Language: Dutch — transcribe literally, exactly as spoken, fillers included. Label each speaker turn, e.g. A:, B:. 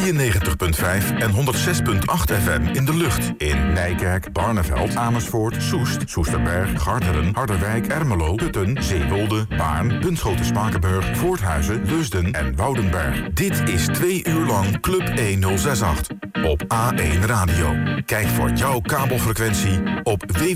A: drieënnegentig komma vijf en honderd zes komma acht F M in de lucht. In Nijkerk, Barneveld, Amersfoort, Soest, Soesterberg, Garderen, Harderwijk, Ermelo, Putten, Zeewolde, Baarn, Bunschoten, Spakenburg, Voorthuizen, Leusden en Woudenberg. Dit is twee uur lang Club honderd zesentachtig op A één Radio. Kijk voor jouw kabelfrequentie op w w w